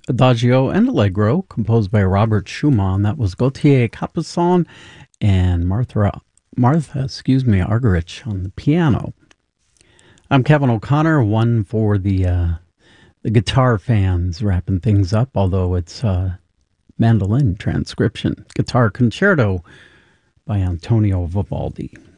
Adagio and Allegro, composed by Robert Schumann. That was Gautier Capuçon and Argerich on the piano. I'm Kevin O'Connor, one for the guitar fans, wrapping things up, although it's mandolin transcription. Guitar Concerto by Antonio Vivaldi.